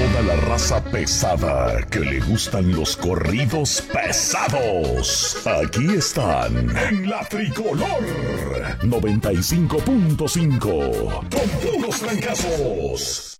toda la raza pesada que le gustan los corridos pesados. Aquí están en la Tricolor 95.5 con puros trancazos.